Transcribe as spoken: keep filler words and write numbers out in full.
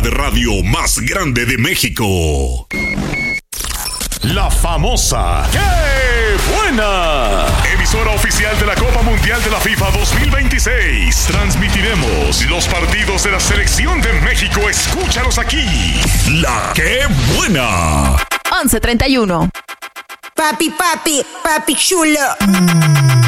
de radio más grande de México. La famosa ¡Qué buena! Emisora oficial de la Copa Mundial de la FIFA dos mil veintiséis. Transmitiremos los partidos de la Selección de México. Escúchalos aquí. La ¡Qué buena! once treinta y uno. Papi, papi, papi chulo.